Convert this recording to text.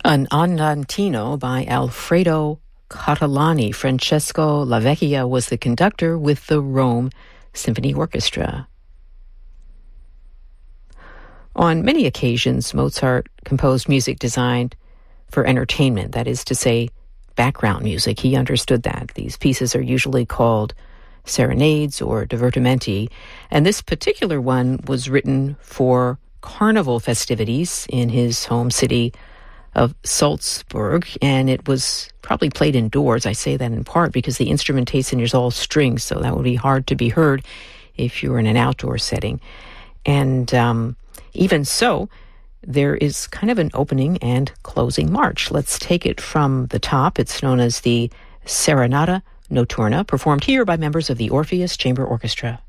An Andantino by Alfredo Catalani. Francesco Lavecchia was the conductor with the Rome Symphony Orchestra. On many occasions, Mozart composed music designed for entertainment, that is to say, background music. He understood that. These pieces are usually called serenades or divertimenti, and this particular one was written for carnival festivities in his home city of Salzburg, and it was probably played indoors. I say that in part because the instrumentation is all strings, so that would be hard to be heard if you were in an outdoor setting. And even so, there is kind of an opening and closing march. Let's take it from the top. It's known as the Serenata Notturna, performed here by members of the Orpheus Chamber Orchestra.